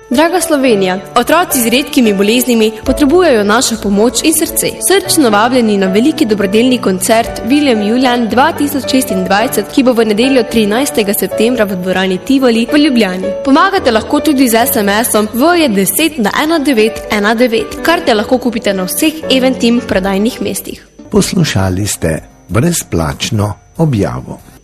Draga Slovenija, otroci z redkimi boleznimi potrebujejo našo pomoč in srce. Srčno vabljeni na veliki dobrodelni koncert William Julian 2026, ki bo v nedeljo 13. septembra v dvorani Tivoli v Ljubljani. Pomagate lahko tudi z SMS-om V10 na 1919, kar te lahko kupite na vseh Eventim prodajnih mestih. Poslušali ste brezplačno objavo.